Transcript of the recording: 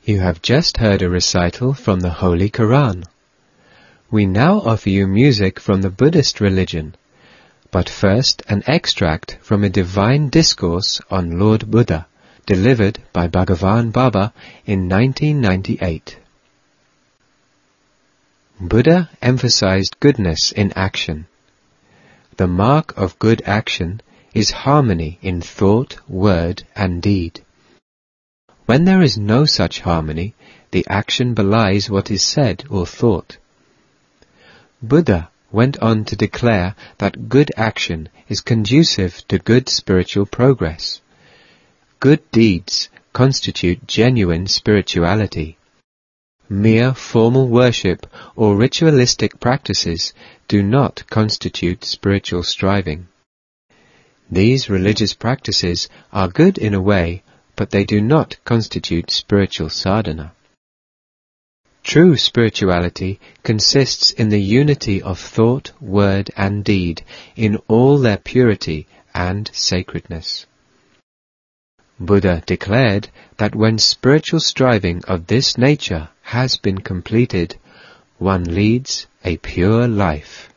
You have just heard a recital from the Holy Quran. We now offer you music from the Buddhist religion, but first an extract from a divine discourse on Lord Buddha, delivered by Bhagavan Baba in 1998. Buddha emphasized goodness in action. The mark of good action is harmony in thought, word, and deed. When there is no such harmony, the action belies what is said or thought. Buddha went on to declare that good action is conducive to good spiritual progress. Good deeds constitute genuine spirituality. Mere formal worship or ritualistic practices do not constitute spiritual striving. These religious practices are good in a way, but they do not constitute spiritual sadhana. True spirituality consists in the unity of thought, word, and deed in all their purity and sacredness. Buddha declared that when spiritual striving of this nature has been completed, one leads a pure life.